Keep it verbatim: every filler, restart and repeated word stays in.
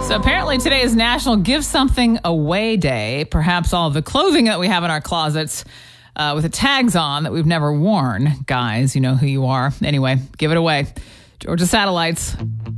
So apparently today is National Give Something Away Day. Perhaps all of the clothing that we have in our closets uh, with the tags on that we've never worn. Guys, you know who you are. Anyway, give it away. Georgia Satellites.